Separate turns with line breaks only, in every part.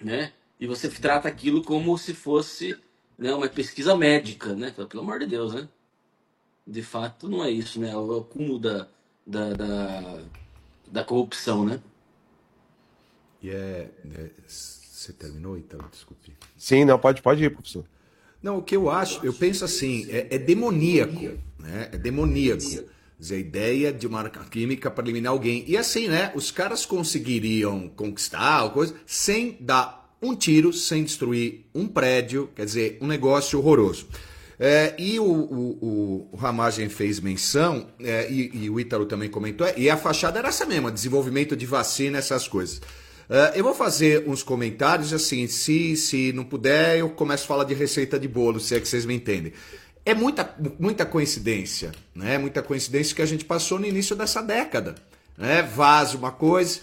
né? E você trata aquilo como se fosse, né, uma pesquisa médica, né? Pelo amor de Deus, né? De fato, não é isso, né? É o cúmulo da, da, da corrupção, né?
E você terminou, então? Desculpe.
Sim, não, pode ir, professor.
Não, o que eu acho, eu penso assim, é demoníaco, né? É demoníaco. Quer dizer, a ideia de uma arma química para eliminar alguém. E assim, né? Os caras conseguiriam conquistar coisa sem dar um tiro, sem destruir um prédio, quer dizer, um negócio horroroso. E o Ramagem fez menção, e o Ítalo também comentou, e a fachada era essa mesma, desenvolvimento de vacina, essas coisas. Eu vou fazer uns comentários, assim, se não puder, eu começo a falar de receita de bolo, se é que vocês me entendem. É muita coincidência, né? Muita coincidência que a gente passou no início dessa década, né? Vaza uma coisa.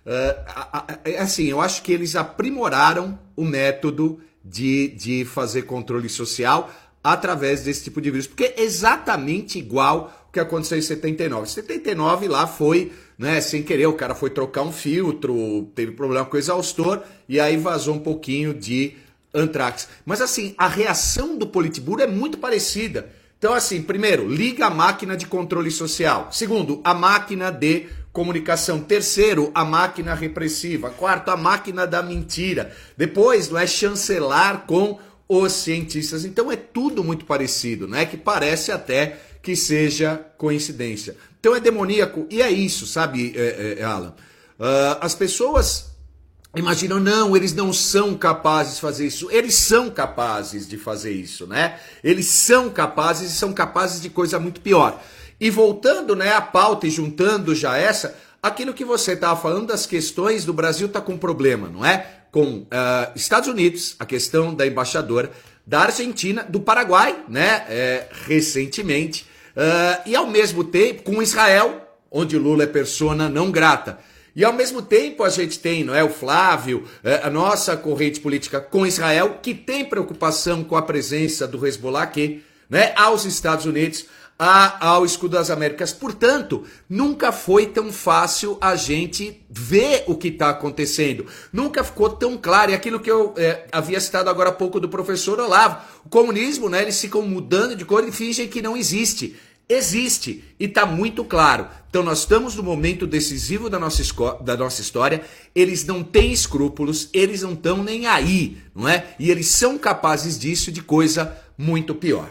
Assim, eu acho que eles aprimoraram o método de fazer controle social através desse tipo de vírus, porque é exatamente igual o que aconteceu em 79. 79 lá foi, né, sem querer, o cara foi trocar um filtro, teve problema com o exaustor e aí vazou um pouquinho de antrax. Mas assim, a reação do Politburo é muito parecida. Então assim, primeiro, liga a máquina de controle social. Segundo, a máquina de comunicação. Terceiro, a máquina repressiva. Quarto, a máquina da mentira. Depois, não é chancelar com os cientistas. Então é tudo muito parecido, né? Que parece até que seja coincidência. Então é demoníaco e é isso, sabe, Alan? As pessoas imaginam, não, eles não são capazes de fazer isso. Eles são capazes de fazer isso, né? Eles são capazes e são capazes de coisa muito pior. E voltando, né, à pauta e juntando já aquilo que você estava falando das questões do Brasil está com problema, não é? Com Estados Unidos, a questão da embaixadora, da Argentina, do Paraguai, né, recentemente, e ao mesmo tempo com Israel, onde Lula é persona não grata. E ao mesmo tempo a gente tem, não é, o Flávio, a nossa corrente política com Israel, que tem preocupação com a presença do Hezbollah aqui, né, aos Estados Unidos, ao Escudo das Américas. Portanto, nunca foi tão fácil a gente ver o que está acontecendo. Nunca ficou tão claro. E aquilo que eu havia citado agora há pouco do professor Olavo. O comunismo, né, eles ficam mudando de cor e fingem que não existe. Existe e está muito claro. Então nós estamos no momento decisivo da nossa história. Eles não têm escrúpulos, eles não estão nem aí, não é? E eles são capazes disso e de coisa muito pior.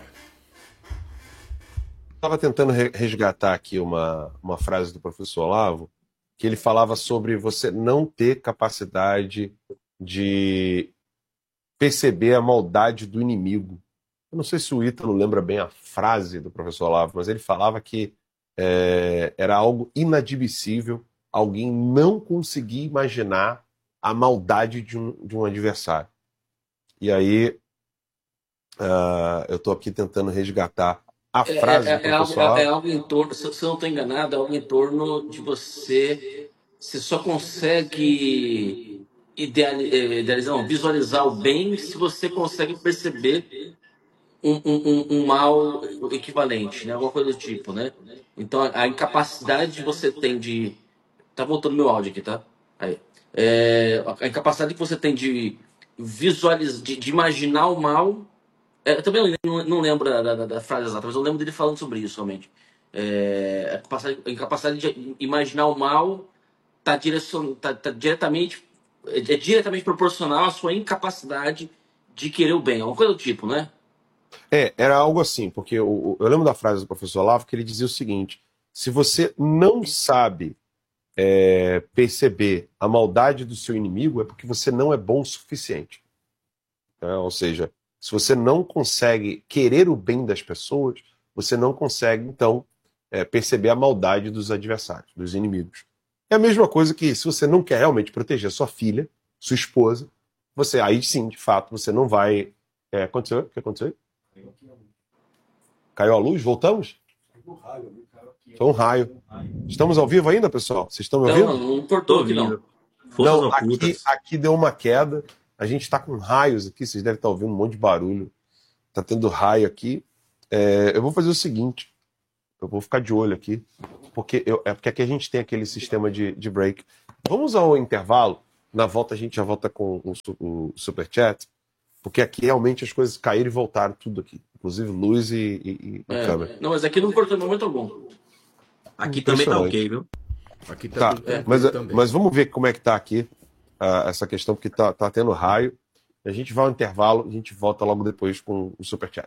Estava tentando resgatar aqui uma frase do professor Olavo, que ele falava sobre você não ter capacidade de perceber a maldade do inimigo. Eu não sei se o Ítalo lembra bem a frase do professor Olavo, mas ele falava que era algo inadmissível alguém não conseguir imaginar a maldade de um adversário. E aí eu estou aqui tentando resgatar a frase do professor Olavo.
É algo em torno, se eu não estou enganado, é algo em torno de você só consegue idealizar, não, visualizar o bem se você consegue perceber um mal equivalente, né? Alguma coisa do tipo, né? Então a incapacidade que você tem de. Tá voltando meu áudio aqui, tá? Aí. A incapacidade que você tem de visualizar, de imaginar o mal. Eu também não lembro da frase exata, mas eu lembro dele falando sobre isso somente. A incapacidade de imaginar o mal tá diretamente, é diretamente proporcional à sua incapacidade de querer o bem. Alguma coisa do tipo, né?
Era algo assim, porque eu lembro da frase do professor Olavo que ele dizia o seguinte: se você não sabe perceber a maldade do seu inimigo, é porque você não é bom o suficiente. Ou seja, se você não consegue querer o bem das pessoas, você não consegue, então, perceber a maldade dos adversários, dos inimigos. É a mesma coisa que se você não quer realmente proteger sua filha, sua esposa, você aí sim, de fato, você não vai. Aconteceu? O que aconteceu? Caiu a luz? Voltamos? Foi um raio. Estamos ao vivo ainda, pessoal? Vocês estão me ouvindo?
Não cortou aqui, não.
Não, aqui deu uma queda. A gente está com raios aqui. Vocês devem estar ouvindo um monte de barulho. Está tendo raio aqui. Eu vou fazer o seguinte. Eu vou ficar de olho aqui. Porque aqui a gente tem aquele sistema de break. Vamos ao intervalo. Na volta a gente já volta com o Superchat, porque aqui realmente as coisas caíram e voltaram tudo aqui. Inclusive luz e câmera.
Não, mas aqui não cortou em momento algum.
Aqui também tá ok, viu?
Aqui tá tudo também.
Mas vamos ver como é que tá aqui essa questão, porque tá tendo raio. A gente vai ao intervalo, a gente volta logo depois com o Superchat.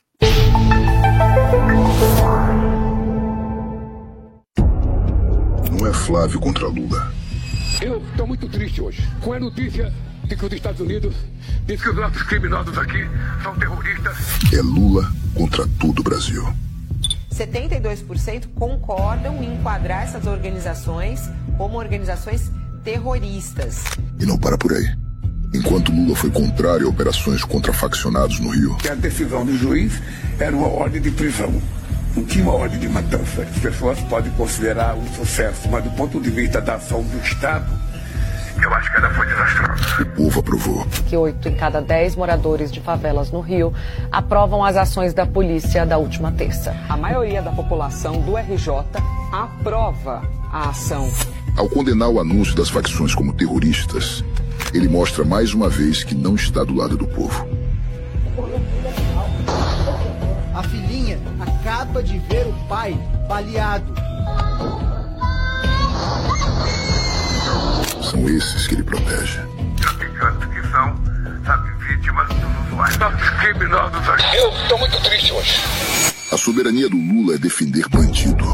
Não é Flávio contra Lula.
Eu estou muito triste hoje com a notícia de que os Estados Unidos diz que os nossos criminosos aqui são terroristas.
É Lula contra todo o Brasil.
72% concordam em enquadrar essas organizações como organizações terroristas.
E não para por aí. Enquanto Lula foi contrário a operações contra faccionados no Rio,
A decisão do juiz era uma ordem de prisão. Não tinha uma ordem de matança. As pessoas podem considerar um sucesso, mas do ponto de vista da ação do Estado, eu acho que ela foi desastrosa.
o povo aprovou.
Que 8 em cada 10 moradores de favelas no Rio aprovam as ações da polícia da última terça.
A maioria da população do RJ aprova a ação.
Ao condenar o anúncio das facções como terroristas, ele mostra mais uma vez que não está do lado do povo.
A filhinha acaba de ver o pai baleado.
São esses que ele protege.
Traficantes que são, vítimas dos usuários. Nossos criminosos aqui. Eu estou muito triste hoje.
A soberania do Lula é defender bandido.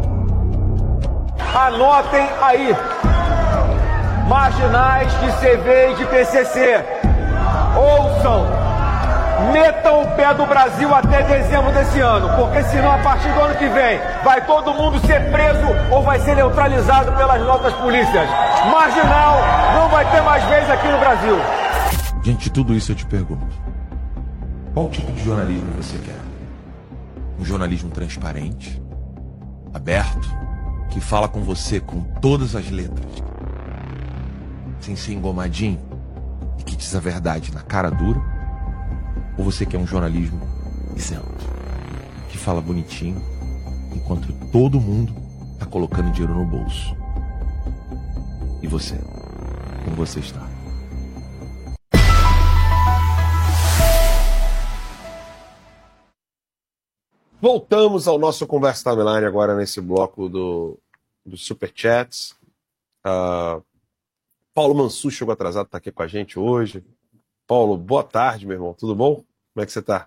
Anotem aí. Marginais de CV e de PCC. Ouçam. Metam o pé do Brasil até dezembro desse ano, porque senão a partir do ano que vem vai todo mundo ser preso ou vai ser neutralizado pelas nossas polícias. Marginal não vai ter mais vez aqui no Brasil.
Diante de tudo isso eu te pergunto, qual tipo de jornalismo você quer? Um jornalismo transparente, aberto, que fala com você com todas as letras, sem ser engomadinho e que diz a verdade na cara dura? Ou você quer um jornalismo isento, que fala bonitinho, enquanto todo mundo está colocando dinheiro no bolso? E você? Como você está?
Voltamos ao nosso Conversa Timeline agora nesse bloco do Superchats. Paulo Mansur chegou atrasado, está aqui com a gente hoje. Paulo, boa tarde, meu irmão. Tudo bom? Como é que você está?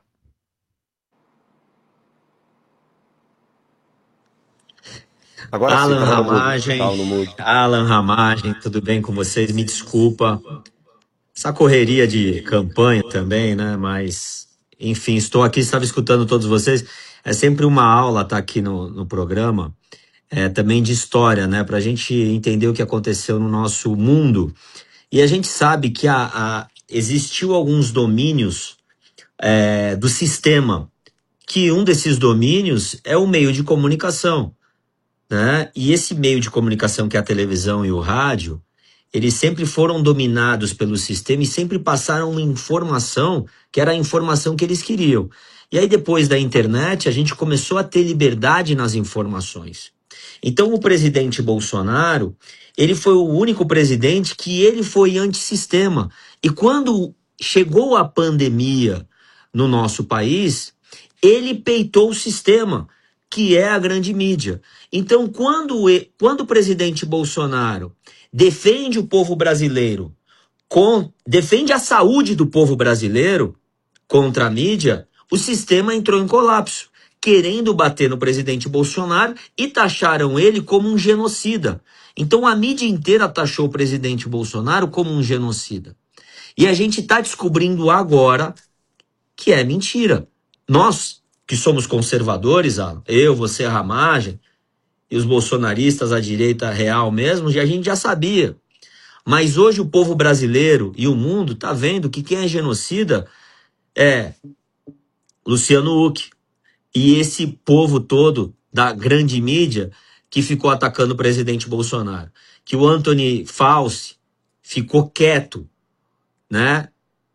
Agora Alan sim, Ramagem, Alan Ramagem, tudo bem com vocês? Me desculpa. Essa correria de campanha também, né? Mas, enfim, estou aqui, estava escutando todos vocês. É sempre uma aula estar aqui no programa, também de história, né? Para a gente entender o que aconteceu no nosso mundo. E a gente sabe que existiu alguns domínios do sistema, que um desses domínios é o meio de comunicação, né? E esse meio de comunicação, que é a televisão e o rádio, eles sempre foram dominados pelo sistema e sempre passaram uma informação que era a informação que eles queriam. E aí depois da internet a gente começou a ter liberdade nas informações. Então o presidente Bolsonaro, ele foi o único presidente que ele foi antissistema. E quando chegou a pandemia no nosso país, ele peitou o sistema, que é a grande mídia. Então, quando o presidente Bolsonaro defende o povo brasileiro, defende a saúde do povo brasileiro contra a mídia, o sistema entrou em colapso, querendo bater no presidente Bolsonaro e taxaram ele como um genocida. Então, a mídia inteira taxou o presidente Bolsonaro como um genocida. E a gente está descobrindo agora que é mentira. Nós, que somos conservadores, eu, você, Ramagem, e os bolsonaristas, a direita real mesmo, a gente já sabia. Mas hoje o povo brasileiro e o mundo está vendo que quem é genocida é Luciano Huck. E esse povo todo da grande mídia que ficou atacando o presidente Bolsonaro. Que o Anthony Fauci ficou quieto, né?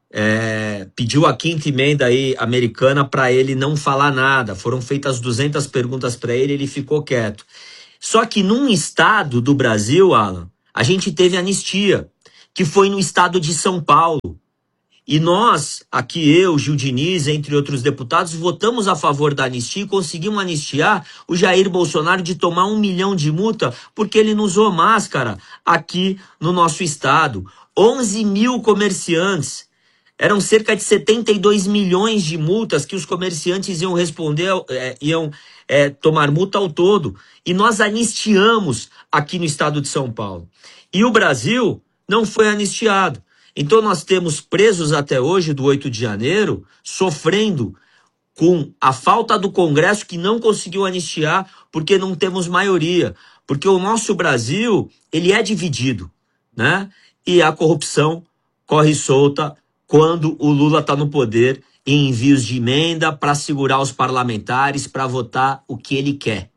Pediu a quinta emenda aí americana para ele não falar nada. Foram feitas 200 perguntas para ele, ele ficou quieto. Só que num estado do Brasil, Alan, a gente teve anistia. que foi no estado de São Paulo. E nós, aqui eu, Gil Diniz, entre outros deputados, votamos a favor da anistia e conseguimos anistiar o Jair Bolsonaro de tomar 1 milhão de multa porque ele não usou máscara aqui no nosso estado. 11 mil comerciantes. Eram cerca de 72 milhões de multas que os comerciantes iam responder, tomar multa ao todo. E nós anistiamos aqui no estado de São Paulo. E o Brasil não foi anistiado. Então nós temos presos até hoje, do 8 de janeiro, sofrendo com a falta do Congresso que não conseguiu anistiar porque não temos maioria. Porque o nosso Brasil, ele é dividido, né? E a corrupção corre solta quando o Lula está no poder em envios de emenda para segurar os parlamentares para votar o que ele quer.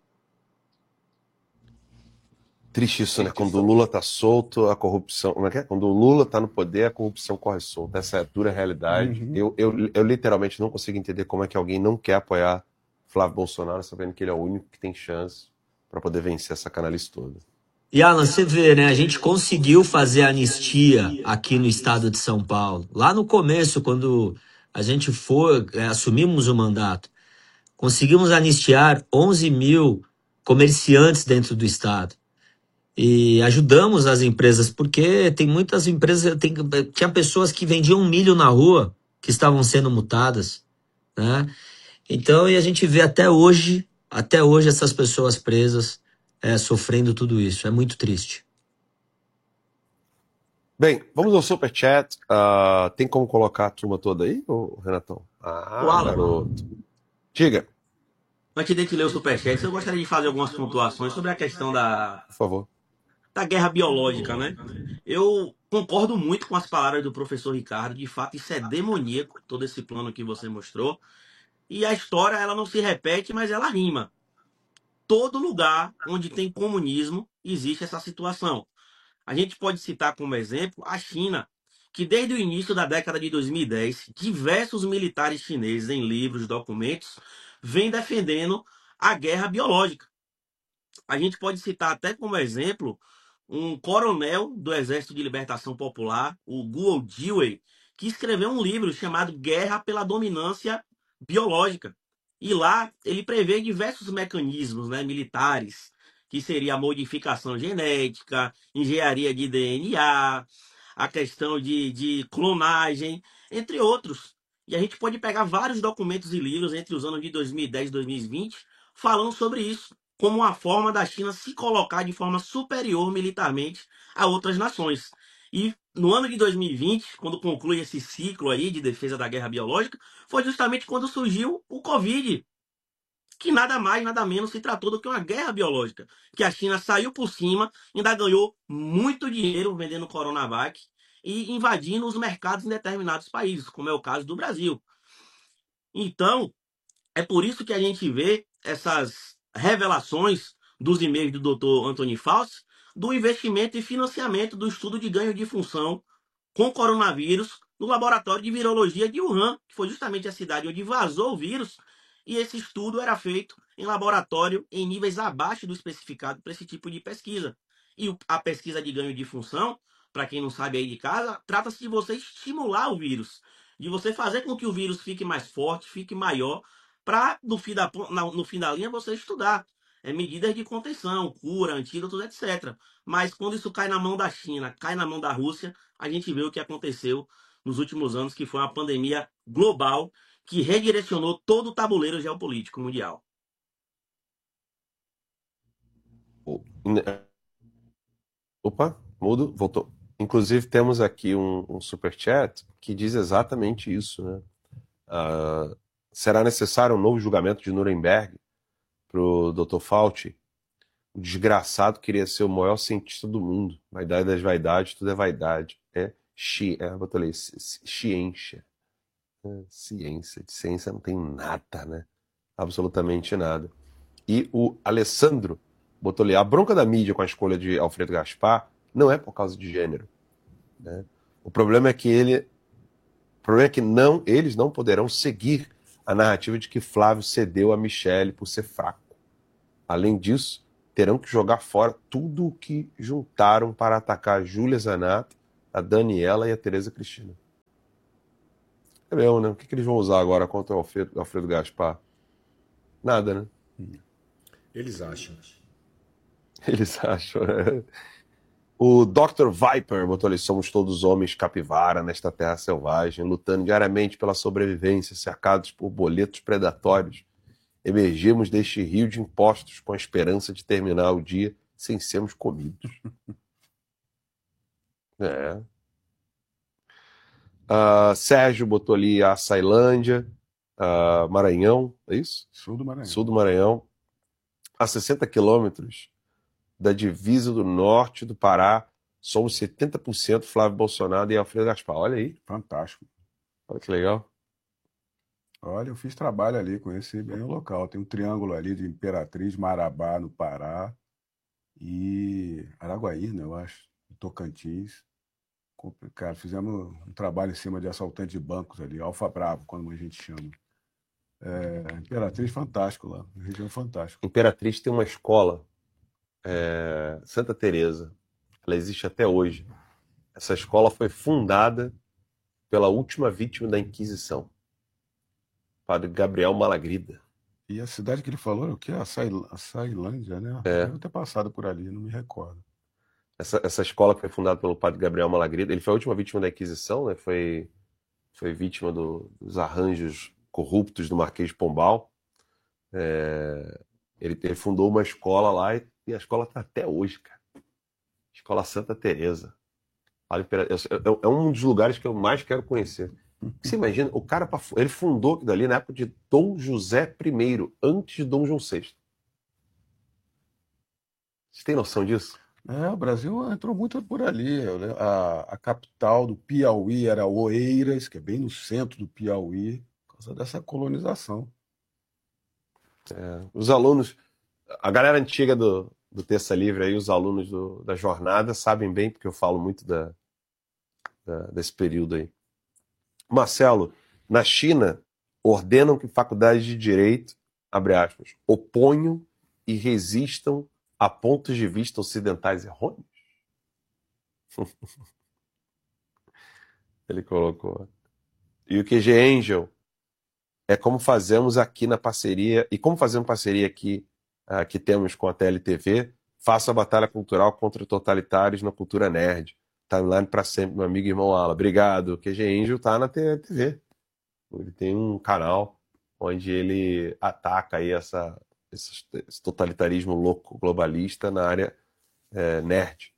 Triste isso, né? Quando o Lula tá solto, a corrupção... Como é que é? Quando o Lula tá no poder, a corrupção corre solta. Essa é a dura realidade. Eu literalmente não consigo entender como é que alguém não quer apoiar Flávio Bolsonaro, sabendo que ele é o único que tem chance para poder vencer essa canalice toda.
E Alan, você vê, né? A gente conseguiu fazer anistia aqui no estado de São Paulo. Lá no começo, quando a gente assumimos o mandato, conseguimos anistiar 11 mil comerciantes dentro do estado. E ajudamos as empresas, porque tem muitas empresas, tinha pessoas que vendiam milho na rua, que estavam sendo multadas, né? Então, e a gente vê até hoje essas pessoas presas, sofrendo tudo isso. É muito triste.
Bem, vamos ao Superchat. Tem como colocar a turma toda aí, Renatão? Garoto. Diga.
Antes de ler o Superchat, eu gostaria de fazer algumas pontuações sobre a questão
Por favor.
da guerra biológica, né? Eu concordo muito com as palavras do professor Ricardo. De fato, isso é demoníaco, todo esse plano que você mostrou. E a história, ela não se repete, mas ela rima. Todo lugar onde tem comunismo, existe essa situação. A gente pode citar como exemplo a China, que desde o início da década de 2010, diversos militares chineses, em livros, documentos, vêm defendendo a guerra biológica. A gente pode citar até como exemplo um coronel do Exército de Libertação Popular, o Guo Jiwei, que escreveu um livro chamado Guerra pela Dominância Biológica. E lá ele prevê diversos mecanismos, né, militares, que seria a modificação genética, engenharia de DNA, a questão de clonagem, entre outros. E a gente pode pegar vários documentos e livros entre os anos de 2010 e 2020 falando sobre isso, como uma forma da China se colocar de forma superior militarmente a outras nações. E no ano de 2020, quando conclui esse ciclo aí de defesa da guerra biológica, foi justamente quando surgiu o Covid, que nada mais, nada menos se tratou do que uma guerra biológica, que a China saiu por cima, ainda ganhou muito dinheiro vendendo Coronavac e invadindo os mercados em determinados países, como é o caso do Brasil. Então, é por isso que a gente vê essas revelações dos e-mails do Dr. Anthony Fauci do investimento e financiamento do estudo de ganho de função com coronavírus no laboratório de virologia de Wuhan, que foi justamente a cidade onde vazou o vírus, e esse estudo era feito em laboratório em níveis abaixo do especificado para esse tipo de pesquisa. E a pesquisa de ganho de função, para quem não sabe aí de casa, trata-se de você estimular o vírus, de você fazer com que o vírus fique mais forte, fique maior, para no fim da linha você estudar medidas de contenção, cura, antídotos, etc. Mas quando isso cai na mão da China, cai na mão da Rússia, a gente vê o que aconteceu nos últimos anos, que foi uma pandemia global que redirecionou todo o tabuleiro geopolítico mundial.
Opa, mudo, voltou. Inclusive temos aqui um superchat que diz exatamente isso, né? Será necessário um novo julgamento de Nuremberg para o Dr. Fauci? O desgraçado queria ser o maior cientista do mundo. Vaidade das vaidades, tudo é vaidade. Botou ali, ciência. Ciência. De ciência não tem nada, né? Absolutamente nada. E o Alessandro botou ali, a bronca da mídia com a escolha de Alfredo Gaspar não é por causa de gênero, né? O problema é que eles não poderão seguir a narrativa de que Flávio cedeu a Michele por ser fraco. Além disso, terão que jogar fora tudo o que juntaram para atacar Júlia Zanato a Daniela e a Tereza Cristina. É mesmo, né? O que eles vão usar agora contra o Alfredo Gaspar? Nada, né?
Eles acham.
Eles acham, né? O Dr. Viper botou ali: somos todos homens capivara nesta terra selvagem, lutando diariamente pela sobrevivência, cercados por boletos predatórios. Emergimos deste rio de impostos com a esperança de terminar o dia sem sermos comidos. Sérgio botou ali a Açailândia, Maranhão, é isso?
Sul do Maranhão.
Sul do Maranhão. A 60 quilômetros da divisa do norte do Pará, somos 70% Flávio Bolsonaro e Alfredo Gaspar. Olha aí.
Fantástico.
Olha que legal.
Olha, eu fiz trabalho ali, conheci bem o local. Tem um triângulo ali de Imperatriz, Marabá, no Pará, e Araguaína, eu acho, Tocantins. Complicado. Fizemos um trabalho em cima de assaltante de bancos ali, Alfa Bravo, como a gente chama. Imperatriz, fantástico lá, região fantástica.
Imperatriz tem uma escola, Santa Teresa, ela existe até hoje. Essa escola foi fundada pela última vítima da Inquisição, Padre Gabriel Malagrida.
E a cidade que ele falou era o quê? Açailândia, né? Deve ter passado por ali, não me recordo.
Essa escola foi fundada pelo Padre Gabriel Malagrida. Ele foi a última vítima da Inquisição, né? Foi vítima dos arranjos corruptos do Marquês de Pombal. Ele fundou uma escola lá e a escola está até hoje, cara. Escola Santa Teresa. É um dos lugares que eu mais quero conhecer. Você imagina, o cara, ele fundou aquilo dali na época de Dom José I, antes de Dom João VI. Você tem noção disso?
O Brasil entrou muito por ali. A capital do Piauí era Oeiras, que é bem no centro do Piauí, por causa dessa colonização.
Os alunos, a galera antiga do Terça Livre, aí, os alunos da jornada, sabem bem, porque eu falo muito desse período aí. Marcelo, na China, ordenam que faculdades de direito, abre aspas, oponham e resistam a pontos de vista ocidentais errôneos? Ele colocou. E o QG Angel é como fazemos aqui na parceria, e como fazemos parceria aqui que temos com a TLTV, faça a batalha cultural contra totalitários na cultura nerd. Timeline para sempre, meu amigo e irmão Ala. Obrigado. O QG Angel tá na TLTV. Ele tem um canal onde ele ataca aí esse totalitarismo louco globalista na área nerd.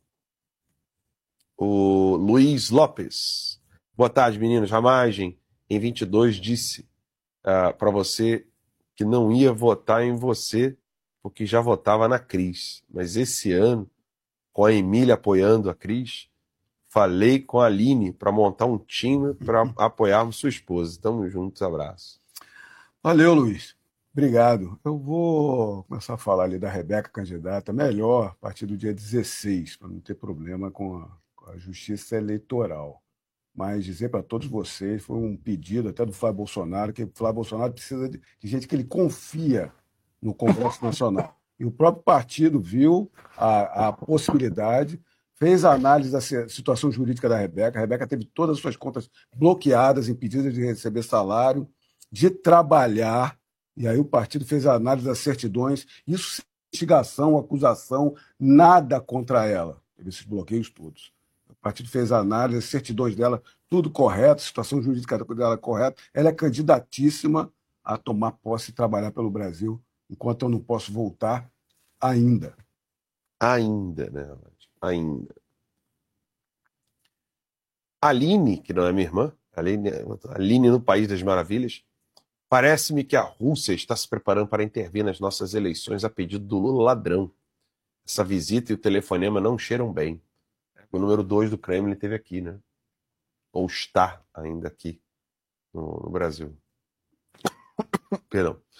O Luiz Lopes. Boa tarde, meninos. Ramagem, em 22, disse para você que não ia votar em você porque já votava na Cris. Mas esse ano, com a Emília apoiando a Cris, falei com a Aline para montar um time para apoiarmos sua esposa. Tamo juntos, abraço.
Valeu, Luiz. Obrigado. Eu vou começar a falar ali da Rebeca candidata, melhor a partir do dia 16, para não ter problema com a justiça eleitoral. Mas dizer para todos vocês, foi um pedido até do Flávio Bolsonaro, que o Flávio Bolsonaro precisa de gente que ele confia no Congresso Nacional. E o próprio partido viu a possibilidade, fez a análise da situação jurídica da Rebeca. A Rebeca teve todas as suas contas bloqueadas, impedidas de receber salário, de trabalhar. E aí o partido fez a análise das certidões. Isso sem investigação, acusação, nada contra ela. Teve esses bloqueios todos. O partido fez a análise, as certidões dela, tudo correto, a situação jurídica dela correta. Ela é candidatíssima a tomar posse e trabalhar pelo Brasil, enquanto eu não posso voltar ainda.
Ainda, né? Ainda. Aline, que não é minha irmã, Aline no País das Maravilhas, parece-me que a Rússia está se preparando para intervir nas nossas eleições a pedido do Lula ladrão. Essa visita e o telefonema não cheiram bem. O número 2 do Kremlin esteve aqui, né? Ou está ainda aqui no Brasil. Perdão.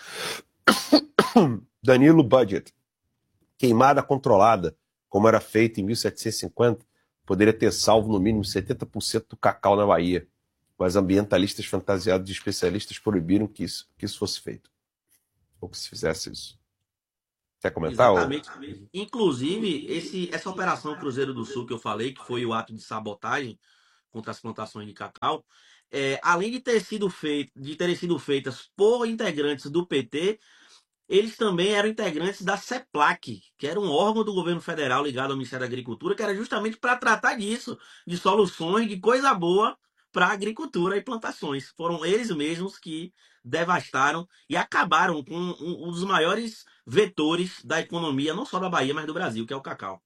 Danilo Budget. Queimada controlada, como era feito em 1750, poderia ter salvo no mínimo 70% do cacau na Bahia. Mas ambientalistas fantasiados de especialistas proibiram que isso fosse feito. Ou que se fizesse isso. Quer comentar?
Exatamente. Inclusive, essa Operação Cruzeiro do Sul que eu falei, que foi o ato de sabotagem contra as plantações de cacau, além de terem sido feitas por integrantes do PT, eles também eram integrantes da CEPLAC, que era um órgão do governo federal ligado ao Ministério da Agricultura, que era justamente para tratar disso, de soluções, de coisa boa para a agricultura e plantações. Foram eles mesmos que devastaram e acabaram com um dos maiores vetores da economia, não só da Bahia, mas do Brasil, que é o cacau.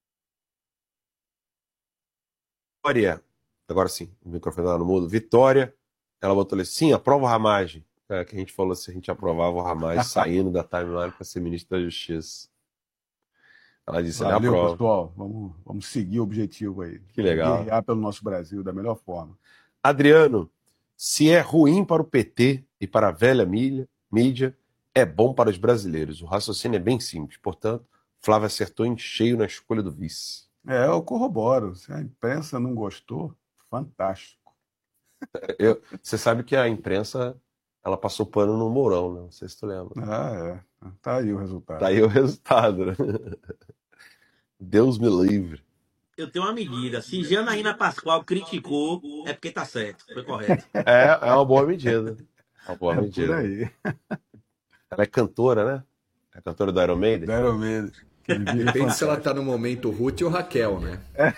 Vitória, agora sim, o microfone lá no mudo. Vitória, ela botou ali, sim, aprova o Ramagem. Que a gente falou se a gente aprovava o Ramagem saindo da timeline para ser ministro da Justiça. Ela disse,
valeu,
aprova.
pessoal, vamos seguir o objetivo aí.
Que legal.
Guerrear pelo nosso Brasil da melhor forma.
Adriano, se é ruim para o PT e para a velha mídia, é bom para os brasileiros. O raciocínio é bem simples. Portanto, Flávio acertou em cheio na escolha do vice.
Eu corroboro. Se a imprensa não gostou, fantástico.
Você sabe que a imprensa, ela passou pano no Mourão, né? Não sei se tu lembra.
Tá aí o resultado.
Tá aí o resultado, né? Deus me livre.
Eu tenho uma medida. Se Janaína Pascoal criticou, é porque tá certo. Foi correto.
É uma boa medida. Uma boa medida.
Por aí.
Ela é cantora, né? É cantora do Iron Maiden?
Do Iron Maiden.
Depende se ela tá no momento Ruth ou Raquel, né?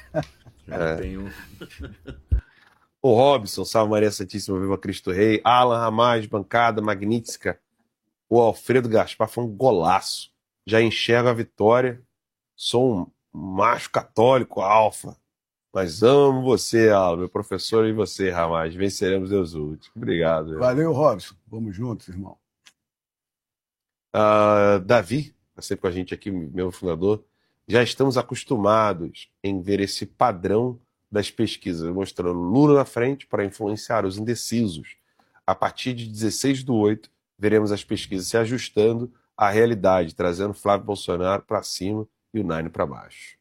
O Robson, Salve Maria Santíssima, Viva Cristo Rei. Alan Ramage, bancada magnífica. O Alfredo Gaspar foi um golaço. Já enxergo a vitória. Sou um macho católico alfa. Mas amo você, Alan, meu professor, e você, Ramage. Venceremos Deus último. Obrigado. Meu.
Valeu, Robson. Vamos juntos, irmão.
Davi, está sempre com a gente aqui, meu fundador. Já estamos acostumados em ver esse padrão das pesquisas, mostrando Lula na frente para influenciar os indecisos. A partir de 16/8, veremos as pesquisas se ajustando à realidade, trazendo Flávio Bolsonaro para cima e o Nine para baixo.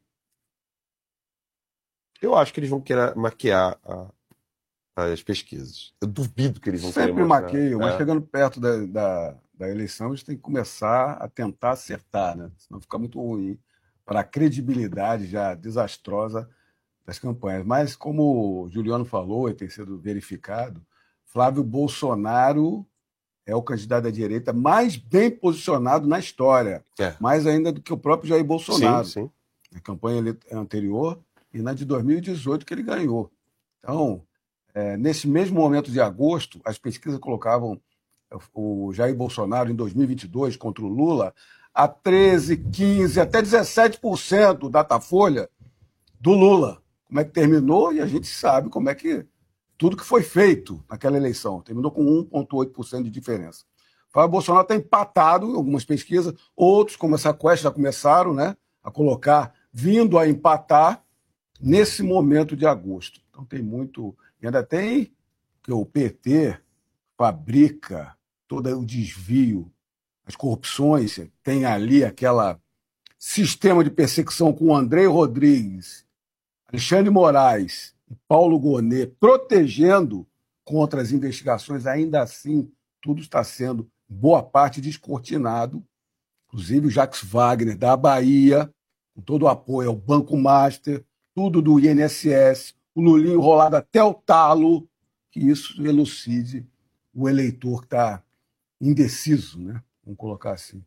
Eu acho que eles vão querer maquiar as pesquisas. Eu duvido que eles vão querer
maquiar. Sempre maqueiam, mas chegando perto da eleição, eles têm que começar a tentar acertar, né? Senão fica muito ruim para a credibilidade já desastrosa das campanhas. Mas, como o Juliano falou, e tem sido verificado, Flávio Bolsonaro é o candidato da direita mais bem posicionado na história, mais ainda do que o próprio Jair Bolsonaro.
Sim.
Na campanha anterior e na de 2018 que ele ganhou. Então, nesse mesmo momento de agosto, as pesquisas colocavam o Jair Bolsonaro em 2022 contra o Lula a 13%, 15%, até 17% Datafolha do Lula. Como é que terminou? E a gente sabe como é que tudo que foi feito naquela eleição. Terminou com 1,8% de diferença. O Flávio Bolsonaro está empatado em algumas pesquisas, outros, como essa Quest, já começaram, né, a colocar, vindo a empatar nesse momento de agosto. Então tem muito... E ainda tem que o PT fabrica todo o desvio, as corrupções, tem ali aquele sistema de perseguição com o André Rodrigues, Alexandre Moraes e Paulo Gonet protegendo contra as investigações. Ainda assim, tudo está sendo, boa parte, descortinado. Inclusive o Jacques Wagner, da Bahia, com todo o apoio ao Banco Master, tudo do INSS, o Lulinho enrolado até o talo, que isso elucide o eleitor que está indeciso, né? Vamos colocar assim.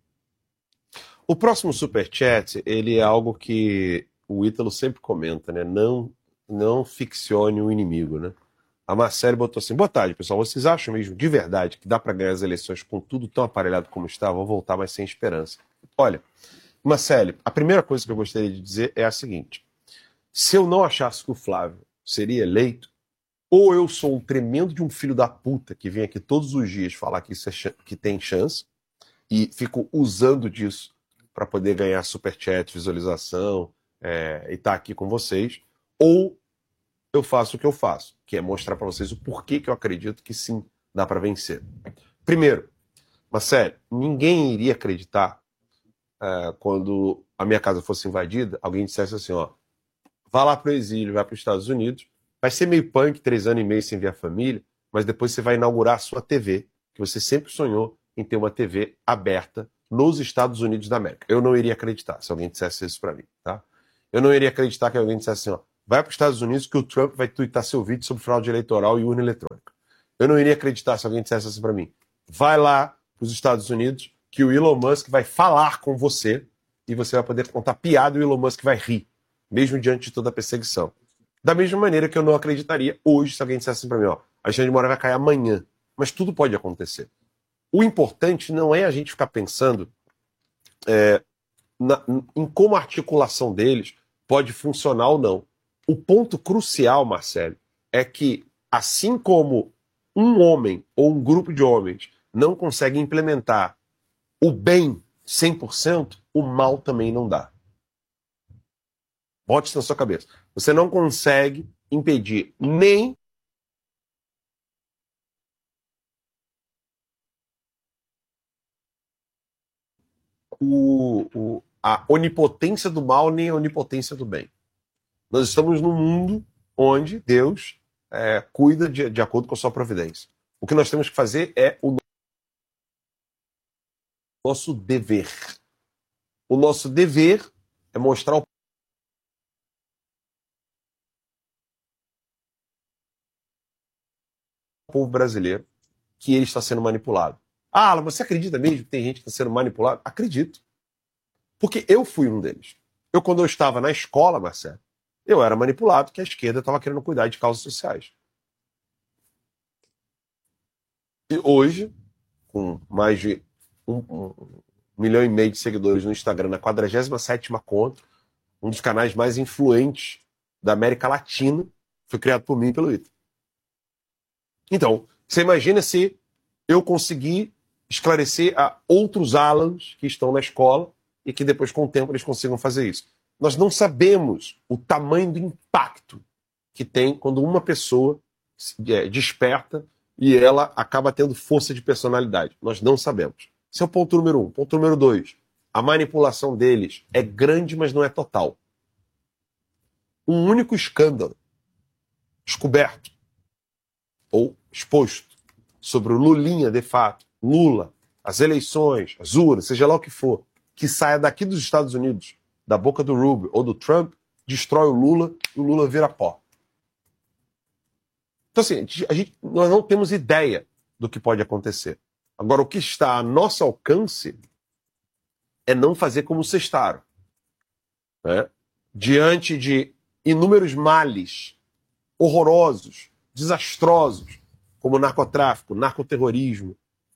O próximo Superchat, ele é algo que o Ítalo sempre comenta, né? Não ficcione o inimigo, né? A Marcele botou assim, boa tarde, pessoal. Vocês acham mesmo, de verdade, que dá para ganhar as eleições com tudo tão aparelhado como está? Vou voltar, mas sem esperança. Olha, Marcele, a primeira coisa que eu gostaria de dizer é a seguinte. Se eu não achasse que o Flávio seria eleito, ou eu sou um tremendo de um filho da puta que vem aqui todos os dias falar que, isso que tem chance e fico usando disso para poder ganhar superchat, visualização e estar aqui com vocês, ou eu faço o que eu faço, que é mostrar para vocês o porquê que eu acredito que sim, dá para vencer. Primeiro, Marcelo, ninguém iria acreditar quando a minha casa fosse invadida, alguém dissesse assim, ó, vá lá pro exílio, vai para os Estados Unidos, vai ser meio punk, 3 anos e meio sem ver a família, mas depois você vai inaugurar a sua TV, que você sempre sonhou em ter uma TV aberta nos Estados Unidos da América. Eu não iria acreditar se alguém dissesse isso para mim, tá? Eu não iria acreditar que alguém dissesse assim, ó, vai para os Estados Unidos que o Trump vai tuitar seu vídeo sobre fraude eleitoral e urna eletrônica. Eu não iria acreditar se alguém dissesse assim para mim, vai lá para os Estados Unidos que o Elon Musk vai falar com você e você vai poder contar piada e o Elon Musk vai rir, mesmo diante de toda a perseguição. Da mesma maneira que eu não acreditaria hoje se alguém dissesse assim para mim, ó, Alexandre de Moraes vai cair amanhã. Mas tudo pode acontecer. O importante não é a gente ficar pensando em como a articulação deles pode funcionar ou não. O ponto crucial, Marcelo, é que assim como um homem ou um grupo de homens não consegue implementar o bem 100%, o mal também não dá. Bote isso na sua cabeça. Você não consegue impedir nem a onipotência do mal, nem a onipotência do bem. Nós estamos num mundo onde Deus cuida de acordo com a sua providência. O que nós temos que fazer é o nosso dever. O nosso dever é mostrar ao povo brasileiro que ele está sendo manipulado. Ah, Alan, você acredita mesmo que tem gente que está sendo manipulado? Acredito. Porque eu fui um deles. Quando eu estava na escola, Marcelo, eu era manipulado que a esquerda estava querendo cuidar de causas sociais. E hoje, com mais de 1,5 milhão de seguidores no Instagram, na 47ª conta, um dos canais mais influentes da América Latina, foi criado por mim e pelo Ita. Então, você imagina se eu conseguir esclarecer a outros Alans que estão na escola e que depois, com o tempo, eles consigam fazer isso. Nós não sabemos o tamanho do impacto que tem quando uma pessoa desperta e ela acaba tendo força de personalidade. Nós não sabemos. Esse é o ponto número 1. Ponto número 2. A manipulação deles é grande, mas não é total. Um único escândalo descoberto ou exposto sobre o Lulinha, de fato, Lula, as eleições, as urnas, seja lá o que for, que saia daqui dos Estados Unidos, da boca do Rubio ou do Trump, destrói o Lula e o Lula vira pó. Então, assim, nós não temos ideia do que pode acontecer. Agora, o que está a nosso alcance é não fazer como o Sestaro. Né? Diante de inúmeros males horrorosos, desastrosos, como narcotráfico, narcoterrorismo,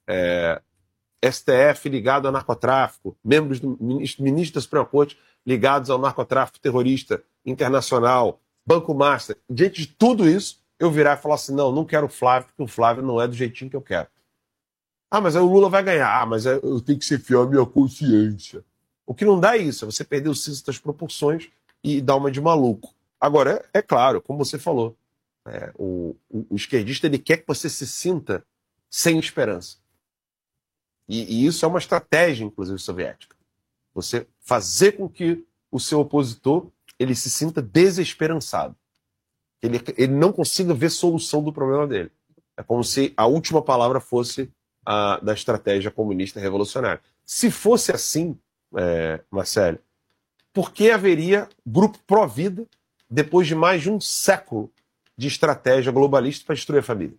STF ligado ao narcotráfico, membros do ministro da Suprema Corte ligados ao narcotráfico terrorista internacional, Banco Master. Diante de tudo isso, eu virar e falar assim, não quero o Flávio, porque o Flávio não é do jeitinho que eu quero. Ah, mas aí o Lula vai ganhar. Ah, mas eu tenho que ser fiel à minha consciência. O que não dá é isso, é você perder o senso das proporções e dar uma de maluco. Agora, é claro, como você falou, o esquerdista ele quer que você se sinta sem esperança. E isso é uma estratégia, inclusive, soviética. Você fazer com que o seu opositor ele se sinta desesperançado. Ele não consiga ver solução do problema dele. É como se a última palavra fosse a da estratégia comunista revolucionária. Se fosse assim, Marcelo, por que haveria grupo pró-vida depois de mais de um século de estratégia globalista para destruir a família?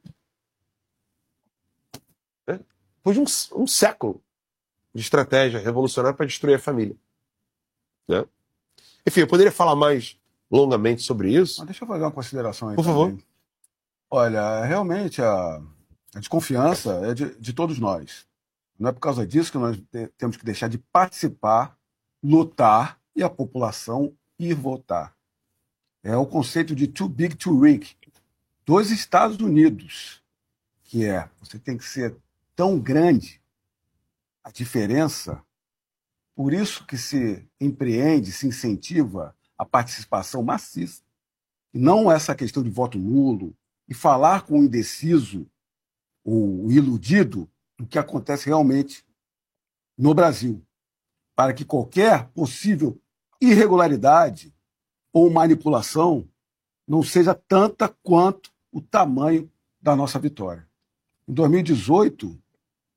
Depois de um século de estratégia revolucionária para destruir a família. Né? Enfim, eu poderia falar mais longamente sobre isso.
Mas deixa eu fazer uma consideração aí.
Por favor.
Também. Olha, realmente a desconfiança é de todos nós. Não é por causa disso que nós temos que deixar de participar, lutar e a população ir votar. É o conceito de too big to weak dos Estados Unidos, que você tem que ser tão grande a diferença, por isso que se empreende, se incentiva a participação maciça, e não essa questão de voto nulo, e falar com o indeciso, o iludido, do que acontece realmente no Brasil, para que qualquer possível irregularidade ou manipulação não seja tanta quanto o tamanho da nossa vitória. Em 2018,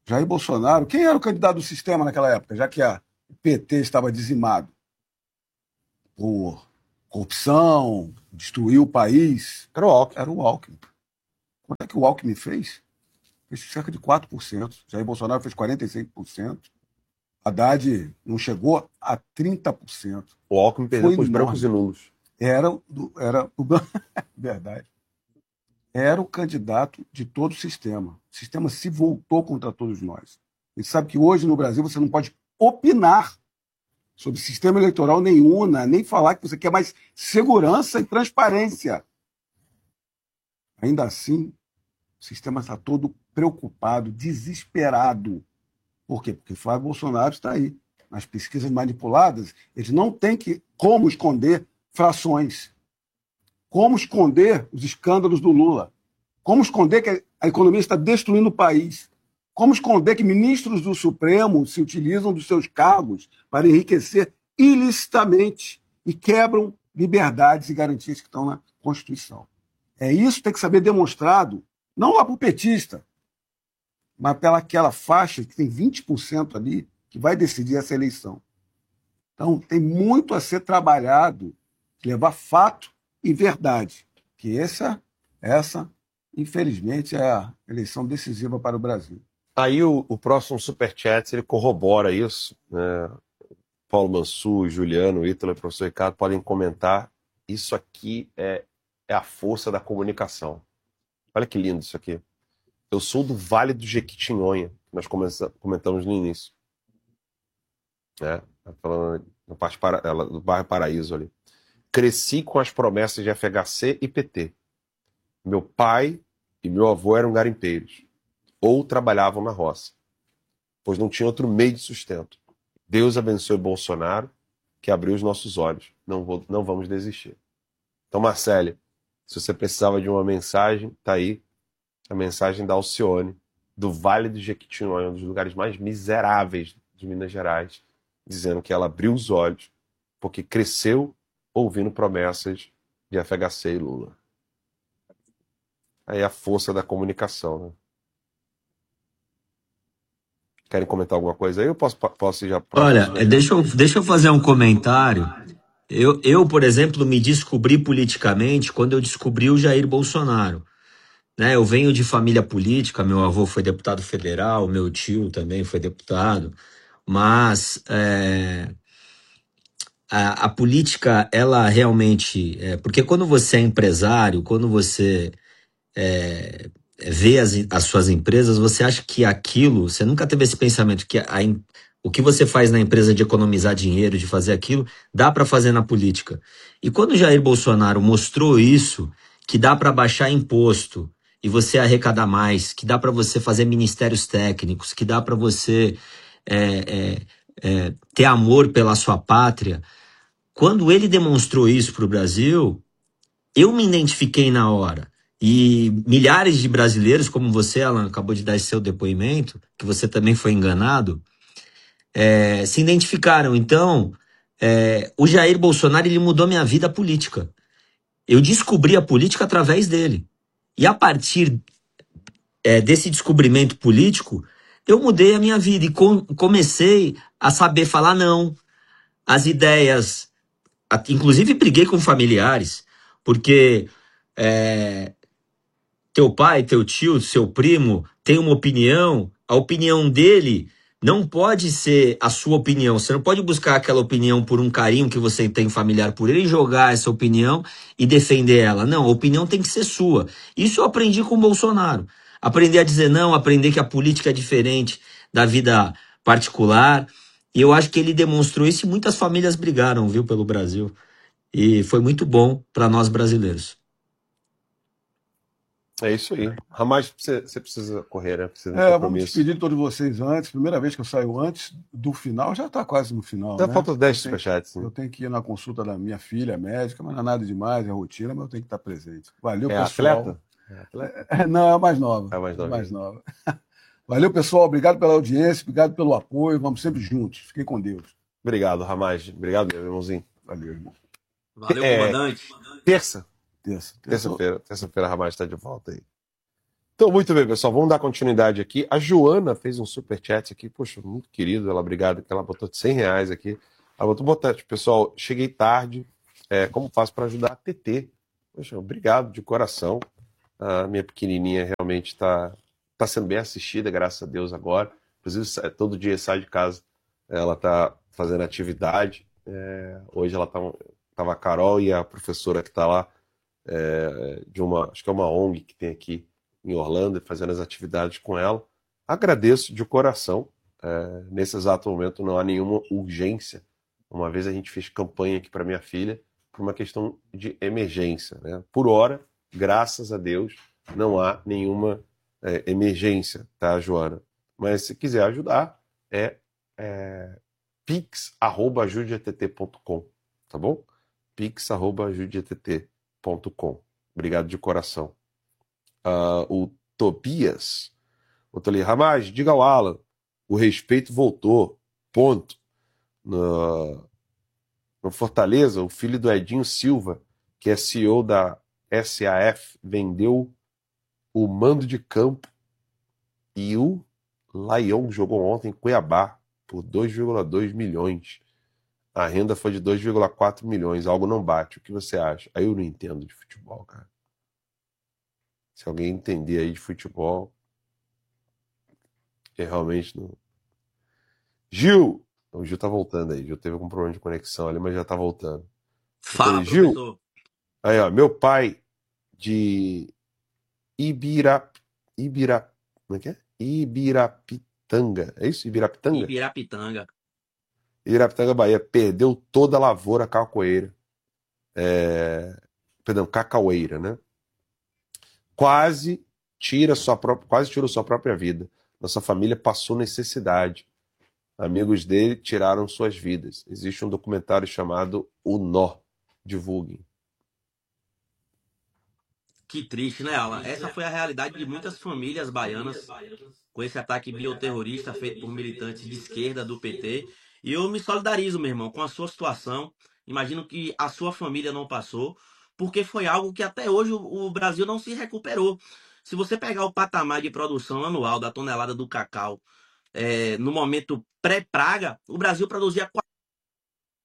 Jair Bolsonaro, quem era o candidato do sistema naquela época, já que o PT estava dizimado por corrupção, destruiu o país?
Era o Alckmin.
Era o Alckmin. Quanto é que o Alckmin fez? Fez cerca de 4%. Jair Bolsonaro fez 45%. Haddad não chegou a 30%.
O Alckmin perdeu com os brancos e nulos.
Era o verdade. Era o candidato de todo o sistema. O sistema se voltou contra todos nós. A gente sabe que hoje no Brasil você não pode opinar sobre sistema eleitoral nenhum, nem falar que você quer mais segurança e transparência. Ainda assim, o sistema está todo preocupado, desesperado. Por quê? Porque Flávio Bolsonaro está aí. Nas pesquisas manipuladas, eles não têm como esconder frações. Como esconder os escândalos do Lula? Como esconder que a economia está destruindo o país? Como esconder que ministros do Supremo se utilizam dos seus cargos para enriquecer ilicitamente e quebram liberdades e garantias que estão na Constituição? Isso tem que saber demonstrado, não lá para o petista, mas pelaquela faixa que tem 20% ali que vai decidir essa eleição. Então, tem muito a ser trabalhado, levar fato e verdade, que essa, infelizmente, é a eleição decisiva para o Brasil.
Aí o próximo Superchat, ele corrobora isso, né? Paulo Mansur, Juliano, Ítalo e o professor Ricardo podem comentar. Isso aqui é a força da comunicação. Olha que lindo isso aqui. Eu sou do Vale do Jequitinhonha, que nós comentamos no início. Falando na parte do bairro Paraíso ali. Cresci com as promessas de FHC e PT. Meu pai e meu avô eram garimpeiros, ou trabalhavam na roça, pois não tinha outro meio de sustento. Deus abençoe Bolsonaro, que abriu os nossos olhos. Não vamos desistir. Então, Marcele, se você precisava de uma mensagem, tá aí a mensagem da Alcione, do Vale do Jequitinhonha, um dos lugares mais miseráveis de Minas Gerais, dizendo que ela abriu os olhos porque cresceu ouvindo promessas de FHC e Lula. Aí a força da comunicação, né? Querem comentar alguma coisa aí? Eu posso ir já...
Olha, deixa eu fazer um comentário. Eu, por exemplo, me descobri politicamente quando eu descobri o Jair Bolsonaro. Né? Eu venho de família política, meu avô foi deputado federal, meu tio também foi deputado, mas a política, ela realmente... porque quando você é empresário, quando você vê as suas empresas, você acha que aquilo... Você nunca teve esse pensamento que o que você faz na empresa de economizar dinheiro, de fazer aquilo, dá para fazer na política. E quando o Jair Bolsonaro mostrou isso, que dá para baixar imposto e você arrecadar mais, que dá para você fazer ministérios técnicos, que dá para você ter amor pela sua pátria, quando ele demonstrou isso para o Brasil, eu me identifiquei na hora. E milhares de brasileiros, como você, Alan, acabou de dar esse seu depoimento, que você também foi enganado, se identificaram. Então, o Jair Bolsonaro, ele mudou minha vida política. Eu descobri a política através dele. E a partir desse descobrimento político, eu mudei a minha vida e comecei a saber falar não. As ideias, inclusive briguei com familiares, porque teu pai, teu tio, seu primo tem uma opinião, a opinião dele não pode ser a sua opinião. Você não pode buscar aquela opinião por um carinho que você tem familiar por ele e jogar essa opinião e defender ela. Não, a opinião tem que ser sua. Isso eu aprendi com o Bolsonaro. Aprender a dizer não, aprender que a política é diferente da vida particular. E eu acho que ele demonstrou isso e muitas famílias brigaram, viu, pelo Brasil. E foi muito bom para nós brasileiros.
É isso aí. Ramage, você precisa correr, né?
Vamos despedir de todos vocês antes. Primeira vez que eu saio antes do final, já está quase no final.
Já faltam 10 superchats.
Eu tenho que ir na consulta da minha filha médica, mas não é nada demais, é rotina, mas eu tenho que estar presente. Valeu, pessoal.
Atleta?
Não, é a mais nova. Mais nova. Valeu, pessoal. Obrigado pela audiência, obrigado pelo apoio. Vamos sempre juntos. Fiquem com Deus.
Obrigado, Ramage. Obrigado, meu irmãozinho.
Valeu, irmão.
Valeu, comandante.
Terça-feira, a Ramage está de volta aí. Então, muito bem, pessoal, vamos dar continuidade aqui. A Joana fez um superchat aqui, poxa, muito querido, ela, obrigado, que ela botou de R$100 aqui. Ela botou, pessoal, cheguei tarde, como faço para ajudar a TT? Poxa, obrigado de coração. A minha pequenininha realmente está sendo bem assistida, graças a Deus, agora. Inclusive, todo dia sai de casa, ela está fazendo atividade. Hoje ela tava a Carol e a professora que está lá, de acho que é uma ONG que tem aqui em Orlando, fazendo as atividades com ela. Agradeço de coração. Nesse exato momento não há nenhuma urgência. Uma vez a gente fez campanha aqui para minha filha por uma questão de emergência, né? Por hora, graças a Deus, não há nenhuma emergência, tá, Joana? Mas se quiser ajudar, pix@ajudeatt.com, tá bom? pix@ajudeatt.com. Obrigado de coração. O Tobias botou ali, Ramaz, diga ao Alan, o respeito voltou, ponto. No Fortaleza, o filho do Edinho Silva, que é CEO da SAF, vendeu o mando de campo e o Lyon jogou ontem em Cuiabá por 2,2 milhões. A renda foi de 2,4 milhões, algo não bate. O que você acha? Aí eu não entendo de futebol, cara. Se alguém entender aí de futebol, eu realmente não... Gil! O Gil tá voltando aí. Gil teve algum problema de conexão ali, mas já tá voltando.
Fala,
Gil.
professor.
Aí, ó, meu pai de como é que é? Ibirapitanga. É isso? Ibirapitanga? Ibirapitanga, Bahia. Perdeu toda a lavoura cacaueira. Cacaueira, né? Quase tirou sua própria vida. Nossa família passou necessidade. Amigos dele tiraram suas vidas. Existe um documentário chamado O Nó. Divulguem.
Que triste, né, Alan? Essa foi a realidade de muitas famílias baianas com esse ataque bioterrorista feito por militantes de esquerda do PT. E eu me solidarizo, meu irmão, com a sua situação. Imagino que a sua família não passou, porque foi algo que até hoje o Brasil não se recuperou. Se você pegar o patamar de produção anual da tonelada do cacau no momento pré-praga, o Brasil produzia